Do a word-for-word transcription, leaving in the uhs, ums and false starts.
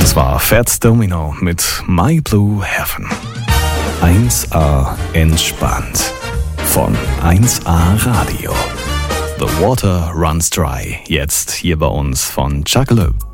Das war Fats Domino mit My Blue Heaven. eins A entspannt von eins A Radio. The Water Runs Dry. Jetzt hier bei uns von Chuckaloo.